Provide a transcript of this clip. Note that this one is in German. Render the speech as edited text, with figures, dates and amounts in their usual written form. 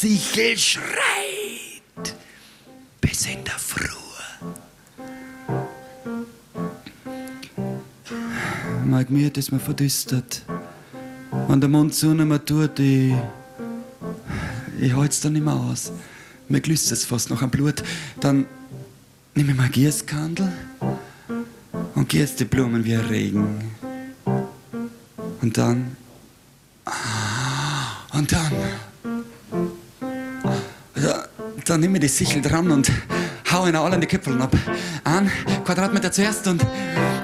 Sichel schreit bis in der Früh. Mein Gemüt ist mir verdüstert. Wenn der Mund zu mir tut, ich halt's dann nicht mehr aus. Mir glüßt es fast nach am Blut. Dann nehme ich mal Gießkandel und gieß die Blumen wie ein Regen. Und dann nehme ich die Sichel dran und hau ihnen alle an die Köpfe ab. 1 Quadratmeter zuerst und